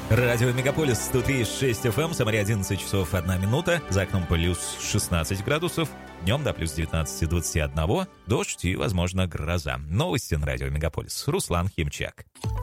Радио Мегаполис 103,6 FM, Самаре 11 часов 1 минута, за окном плюс 16 градусов, днем до плюс 19-21, дождь и, возможно, гроза. Новости на Радио Мегаполис. Руслан Химчак.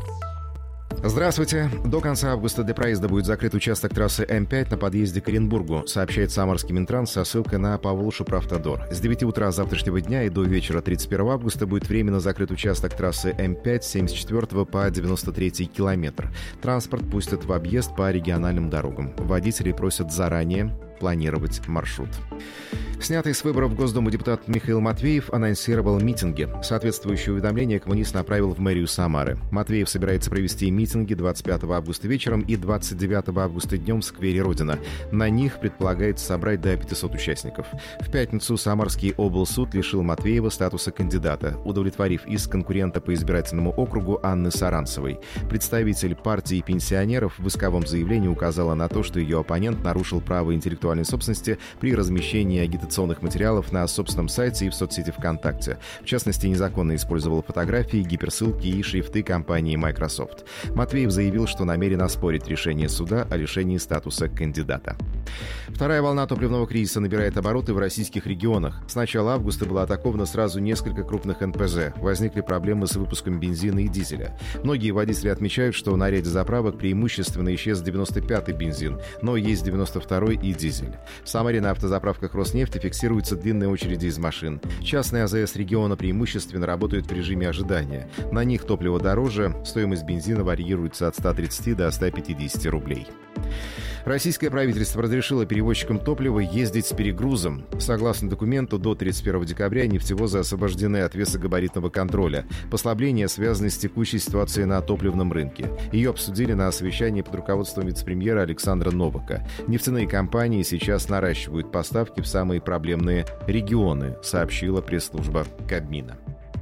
Здравствуйте. До конца августа для проезда будет закрыт участок трассы М5 на подъезде к Оренбургу, сообщает Самарский Минтранс со ссылкой на Поволжьеправтодор. С 9 утра завтрашнего дня и до вечера 31 августа будет временно закрыт участок трассы М5 с 74 по 93 километр. Транспорт пустят в объезд по региональным дорогам. Водителей просят заранее планировать маршрут. Снятый с выборов в Госдуму депутат Михаил Матвеев анонсировал митинги. Соответствующее уведомление коммунист направил в мэрию Самары. Матвеев собирается провести митинги 25 августа вечером и 29 августа днем в сквере Родина. На них предполагается собрать до 500 участников. В пятницу Самарский облсуд лишил Матвеева статуса кандидата, удовлетворив иск конкурента по избирательному округу Анны Саранцевой. Представитель партии пенсионеров в исковом заявлении указала на то, что ее оппонент нарушил право интеллектуальной собственности при размещении агитационных материалов на собственном сайте и в соцсети ВКонтакте. В частности, незаконно использовал фотографии, гиперссылки и шрифты компании Microsoft. Матвеев заявил, что намерен оспорить решение суда о лишении статуса кандидата. Вторая волна топливного кризиса набирает обороты в российских регионах. С начала августа было атаковано сразу несколько крупных НПЗ. Возникли проблемы с выпуском бензина и дизеля. Многие водители отмечают, что на ряде заправок преимущественно исчез 95-й бензин, но есть 92-й и дизель. В Самаре на автозаправках Роснефти фиксируются длинные очереди из машин. Частные АЗС региона преимущественно работают в режиме ожидания. На них топливо дороже, стоимость бензина варьируется от 130 до 150 рублей. Российское правительство разрешило перевозчикам топлива ездить с перегрузом. Согласно документу, до 31 декабря нефтевозы освобождены от весогабаритного контроля. Послабления связаны с текущей ситуацией на топливном рынке. Ее обсудили на совещании под руководством вице-премьера Александра Новака. Нефтяные компании сейчас наращивают поставки в самые проблемные регионы, сообщила пресс-служба Кабмина.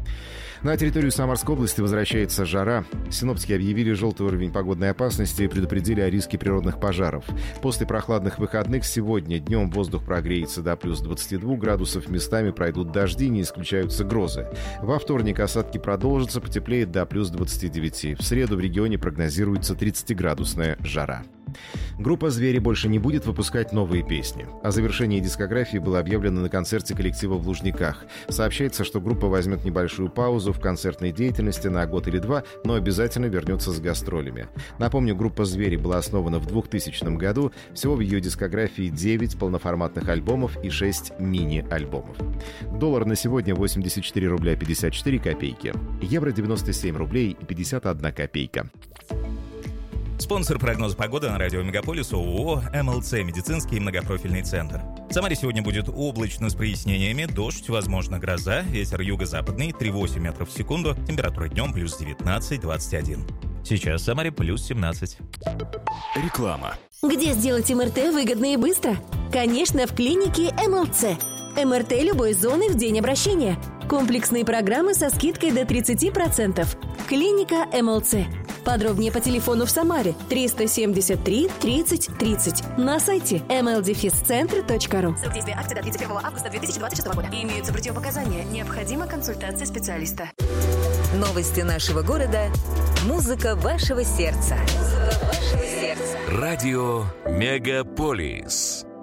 На территорию Самарской области возвращается жара. Синоптики объявили желтый уровень погодной опасности и предупредили о риске природных пожаров. После прохладных выходных сегодня днем воздух прогреется до плюс 22 градусов, местами пройдут дожди, не исключаются грозы. Во вторник осадки продолжатся, потеплеет до плюс 29. В среду в регионе прогнозируется 30-градусная жара. Группа «Звери» больше не будет выпускать новые песни. О завершении дискографии было объявлено на концерте коллектива в Лужниках. Сообщается, что группа возьмет небольшую паузу в концертной деятельности на год или два, но обязательно вернется с гастролями. Напомню, группа «Звери» была основана в 2000 году. Всего в ее дискографии 9 полноформатных альбомов и 6 мини-альбомов. Доллар на сегодня 84 рубля 54 копейки. Евро 97 рублей и 51 копейка. Спонсор прогноза погоды на радио Мегаполис ООО «МЛЦ. Медицинский многопрофильный центр». В Самаре сегодня будет облачно с прояснениями, дождь, возможно, гроза, ветер юго-западный 3,8 метров в секунду, температура днем плюс 19-21. Сейчас в Самаре плюс 17. Реклама. Где сделать МРТ выгодно и быстро? Конечно, в клинике МЛЦ. МРТ любой зоны в день обращения. Комплексные программы со скидкой до 30%. Клиника МЛЦ. Подробнее по телефону в Самаре 373 30 30. На сайте mldefiscentr.ru. Срок действия акции до 31 августа 2026 года. Имеются противопоказания. Необходима консультация специалиста. Новости нашего города. Музыка вашего сердца. Радио Мегаполис.